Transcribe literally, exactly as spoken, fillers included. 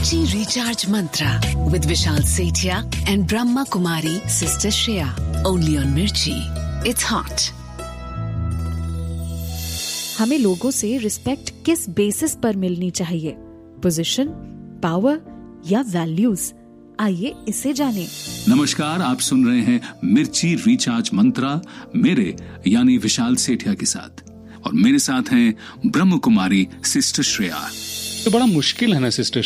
Mirchi Recharge Mantra with Vishal Sethia and Brahma Kumari Sister Shreya. Only on Mirchi. It's hot. हमें लोगों से respect किस basis पर मिलनी चाहिए? पोजीशन, पावर या वैल्यूज? आइए इसे जानें। नमस्कार, आप सुन रहे हैं मिर्ची रिचार्ज मंत्रा मेरे यानी विशाल सेठिया के साथ, और मेरे साथ हैं ब्रह्म कुमारी सिस्टर श्रेया। तो बड़ा मुश्किल है ना सिस्टर